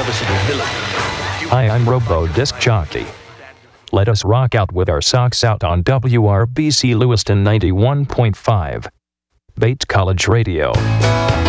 Hi, I'm Robo Disc Jockey. Let us rock out with our socks out on WRBC Lewiston 91.5. Bates College Radio.